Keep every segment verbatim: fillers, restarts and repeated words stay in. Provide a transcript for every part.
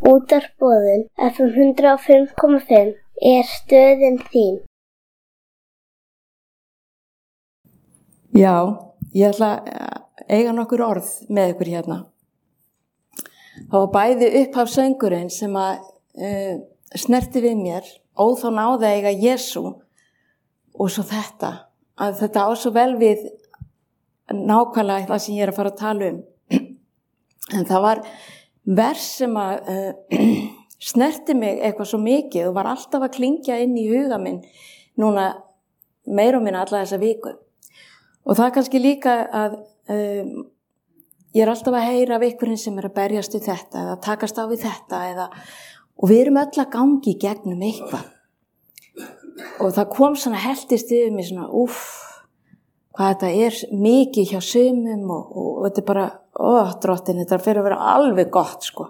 Útvarpsboðun F M hundrað og fimm komma fimm er stöðin þín. Já, ég ætla að eiga nokkur orð með ykkur hérna. Það var bæði upphafsöngurinn sem að uh, snerti við mér, ó þá náði að eiga Jesú, og svo þetta, að þetta á svo vel við nákvæmlega það sem ég er að fara að tala um. En það var vers sem að uh, snerti mig eitthvað svo mikið og var alltaf að klingja inn í huga minn núna meira og minna alla þessa viku. Og það er kannski líka að um, ég er alltaf að heyra af einhverjum sem er að berjast við þetta eða takast á við þetta eða, og við erum öll að gangi í gegnum eitthvað. Og það kom svona heltist yfir mig svona, úff, hvað þetta er mikið hjá sumum og, og, og þetta er bara, ó, drottin, þetta fyrir að vera alveg gott, sko.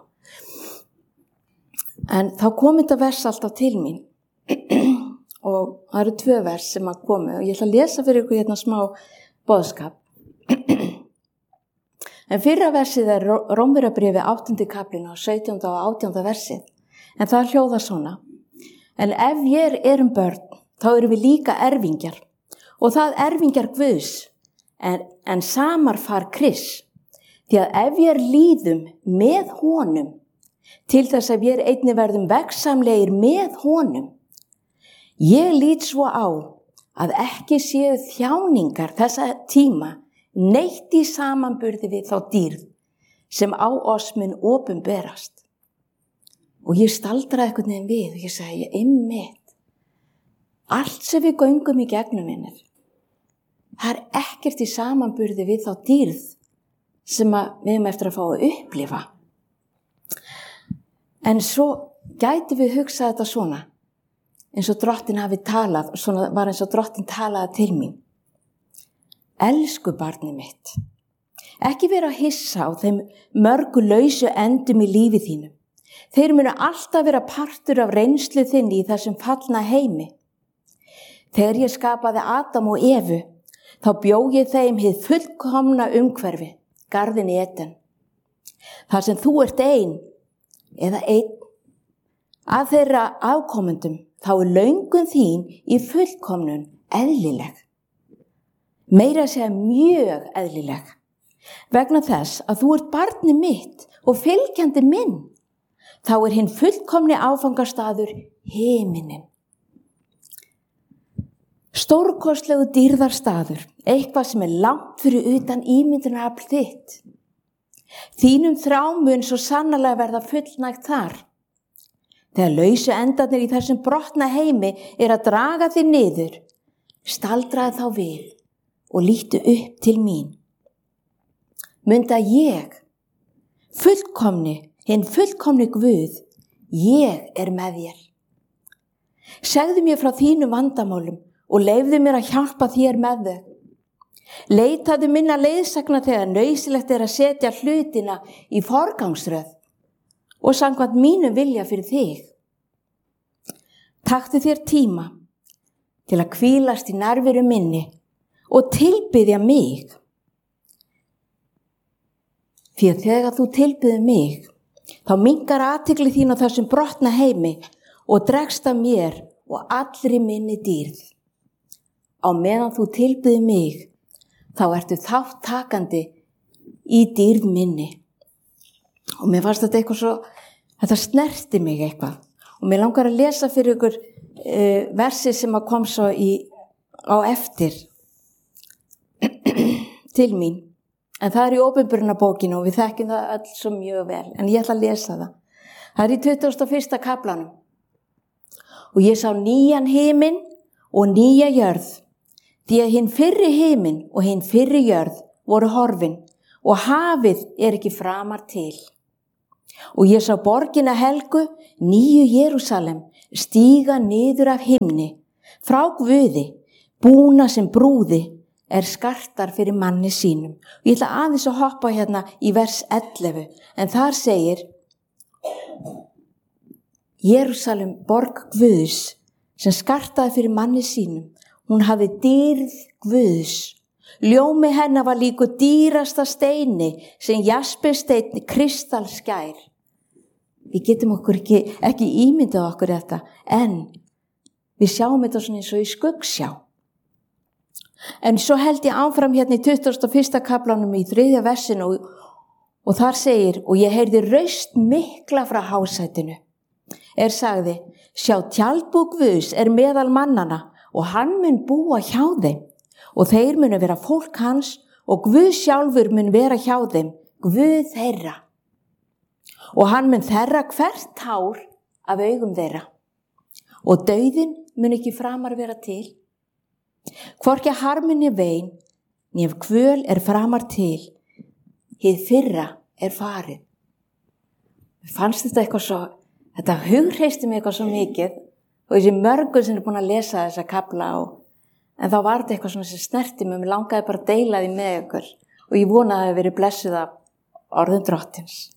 En þá kom þetta vers alltaf til mín og það eru tvö vers sem að komi og ég ætla að lesa fyrir ykkur hérna smá boðskap. En fyrra versið er Rómverjabréfi áttundi kaflinn og sautjánda og átjánda versið. En það hljóðar svona. En ef ég erum börn, þá erum við líka erfingjar. Og það erfingjar Guðs, en, en samar far Krists. Því að ef ég líðum með honum, til þess að við einnig verðum vegsamlegir með honum, ég lít svo á að ekki séu þjáningar þessa tíma neitt í samanburði við þá dýrð sem á oss mun opinberast. Og ég staldraði einhvern veginn við og ég segi, einmitt, allt sem við göngum í gegnum minnir, það er ekkert í samanburði við þá dýrð sem að við erum eftir að fá að upplifa. En svo gæti við hugsa þetta svona, eins og drottin hafi talað, svona var eins og drottin talaði til mín. Elsku barnið mitt, ekki vera að hissa á þeim mörgu lausu endum í lífi þínu. Þeir munu alltaf vera partur af reynslu þinni í þessum fallna heimi. Þegar ég skapaði Adam og Evu, þá bjó ég þeim hið fullkomna umhverfi, garðin í Eden. Þar sem þú ert ein, eða einn, að þeirra afkomendum, þá er löngun þín í fullkomnun eðlileg. Meira að segja mjög eðlileg. Vegna þess að þú ert barnið mitt og fylgjandi minn, þá er hinn fullkomni áfangastaður himinin. Stórkostlegu dýrðarstaður, eitthvað sem er langt fyrir utan ímyndunarafl þitt. Þínum þrámun svo sannarlega verða fullnægt þar. Þegar lausu endarnir í þessum brotna heimi er að draga þig niður, staldraði þá við og lítu upp til mín. Munda ég, fullkomni, hinn fullkomni Guð, ég er með þér. Segðu mér frá þínum vandamálum og leyfðu mér að hjálpa þér með þau. Leitaðu minna leiðsagna þegar nauðsynlegt er að setja hlutina í forgangsröð og samkvæmt mínum vilja fyrir þig. Taktu þér tíma til að hvílast í nærveru minni og tilbiðja mig. Því að þegar þú tilbiður mig, þá minnkar athygli þín á þessum brotna heimi og dregst af mér og allri minni dýrð. Á meðan þú tilbiður mig, þá ertu þáttakandi í dýrð minni. Og mér fannst þetta eitthvað svo, þetta snerti mig eitthvað. Og mér langar að lesa fyrir ykkur uh, versi sem að kom svo í, á eftir til mín. En það er í Opinberunarbókinu og við þekkjum það öll svo mjög vel. En ég ætla að lesa það. Það er í tuttugasta og fyrsta kaflanum. Og ég sá nýjan himinn og nýja jörð. Því að hinn fyrri himinn og hinn fyrri jörð voru horfin og hafið er ekki framar til. Og ég sá borgina helgu, nýju Jerúsalem, stíga niður af himni, frá Guði, búna sem brúði, er skartar fyrir manni sínum. Og ég ætla aðeins að hoppa hérna í vers ellefu, en þar segir, Jerúsalem, borg Guðs, sem skartaði fyrir manni sínum, hún hafði dýrð Guðs. Ljómi hennar var líku dýrasta steini sem jaspersteinn kristalskær. við getum okkur ekki, ekki ímyndað okkur þetta, en við sjáum þetta svona eins og í skuggsjá. En svo held ég áfram hérna í tuttugasta og fyrsta kaflanum í þriðja versinu og, og þar segir, og ég heyrði raust mikla frá hásætinu, er sagði, sjá tjaldbúk Guðs er meðal mannana og hann mun búa hjá þeim og þeir munu vera fólk hans og Guð sjálfur mun vera hjá þeim, Guð þeirra. Og hann mun þerra hvert hár af augum þeirra og dauðinn mun ekki framar vera til. Hvorki harminni vein, nef kvöl er framar til, hið fyrra er farið. Fannst þetta eitthvað svo, þetta hugreisti mig eitthvað svo mikið og þessi mörgur sem er búin að lesa þessa kafla og en þá var þetta eitthvað svona sem snerti mig, mér langaði bara að deila því með ykkur og ég vona að það hefði verið blessuð af orðum Drottins.